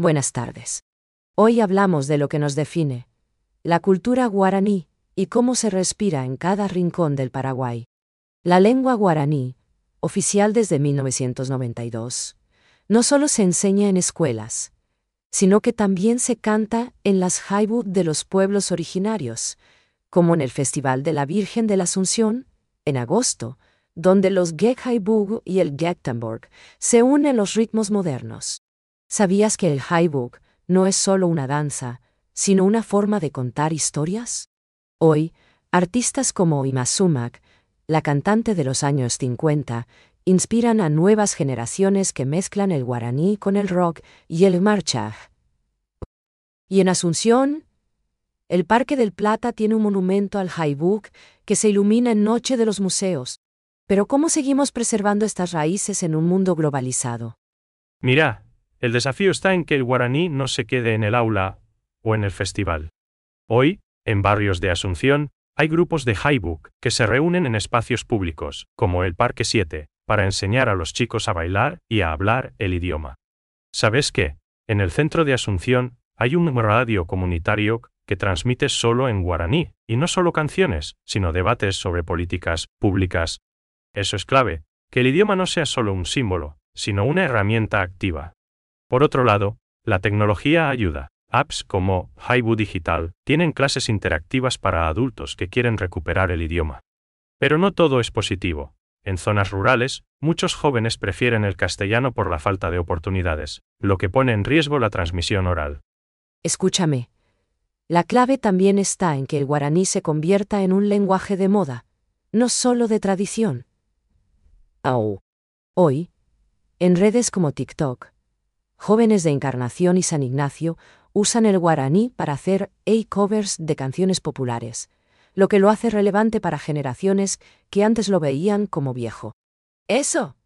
Buenas tardes. Hoy hablamos de lo que nos define, la cultura guaraní, y cómo se respira en cada rincón del Paraguay. La lengua guaraní, oficial desde 1992, no solo se enseña en escuelas, sino que también se canta en las haibuk de los pueblos originarios, como en el Festival de la Virgen de la Asunción, en agosto, donde los Gek Haibuk y el Gektamborg se unen los ritmos modernos. ¿Sabías que el haibuk no es solo una danza, sino una forma de contar historias? Hoy, artistas como Ima Sumac, la cantante de los años 50, inspiran a nuevas generaciones que mezclan el guaraní con el rock y el marchaj. Y en Asunción, el Parque del Plata tiene un monumento al haibuk que se ilumina en Noche de los Museos. Pero ¿cómo seguimos preservando estas raíces en un mundo globalizado? Mira, el desafío está en que el guaraní no se quede en el aula o en el festival. Hoy, en barrios de Asunción, hay grupos de haibuk que se reúnen en espacios públicos, como el Parque 7, para enseñar a los chicos a bailar y a hablar el idioma. ¿Sabes qué? En el centro de Asunción hay un radio comunitario que transmite solo en guaraní, y no solo canciones, sino debates sobre políticas públicas. Eso es clave, que el idioma no sea solo un símbolo, sino una herramienta activa. Por otro lado, la tecnología ayuda. Apps como Haibu Digital tienen clases interactivas para adultos que quieren recuperar el idioma. Pero no todo es positivo. En zonas rurales, muchos jóvenes prefieren el castellano por la falta de oportunidades, lo que pone en riesgo la transmisión oral. Escúchame. La clave también está en que el guaraní se convierta en un lenguaje de moda, no solo de tradición. Hoy, en redes como TikTok, jóvenes de Encarnación y San Ignacio usan el guaraní para hacer covers de canciones populares, lo que lo hace relevante para generaciones que antes lo veían como viejo. ¡Eso!